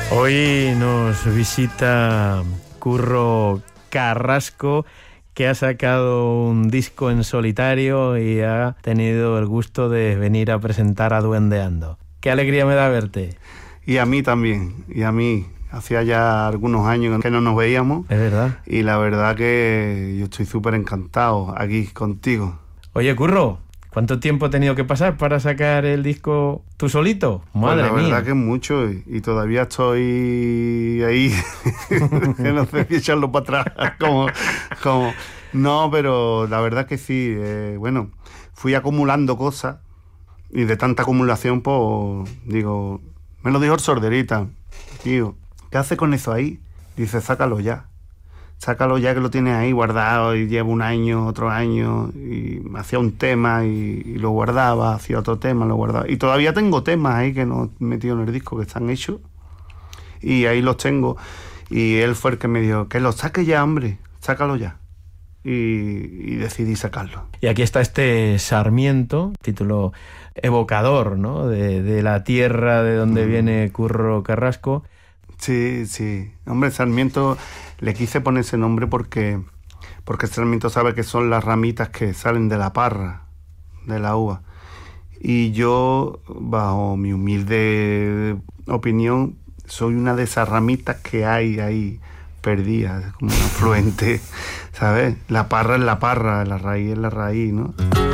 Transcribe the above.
Hoy nos visita Curro Carrasco, que ha sacado un disco en solitario y ha tenido el gusto de venir a presentar a Duendeando. Qué alegría me da verte. Y a mí también, y a mí. Hacía ya algunos años que no nos veíamos. Es verdad. Y la verdad que yo estoy súper encantado aquí contigo. Oye, Curro, ¿cuánto tiempo ha tenido que pasar para sacar el disco tú solito? Madre mía. Pues la verdad que es mucho y todavía estoy ahí, que no sé si echarlo para atrás. No, pero la verdad que sí. Bueno, fui acumulando cosas y de tanta acumulación, pues digo, me lo dijo el Sorderita, tío, ¿qué hace con eso ahí? Dice, sácalo ya que lo tienes ahí guardado y lleva un año, otro año, y hacía un tema y lo guardaba, hacía otro tema, lo guardaba. Y todavía tengo temas ahí que no he metido en el disco, que están hechos, y ahí los tengo. Y él fue el que me dijo, que lo saque ya, hombre, sácalo ya. Y decidí sacarlo. Y aquí está este Sarmiento, título evocador, ¿no? De la tierra de donde viene Curro Carrasco. Sí. Hombre, Sarmiento, le quise poner ese nombre porque Sarmiento sabe que son las ramitas que salen de la parra, de la uva. Y yo, bajo mi humilde opinión, soy una de esas ramitas que hay ahí perdidas, como un afluente, ¿sabes? La parra es la parra, la raíz es la raíz, ¿no?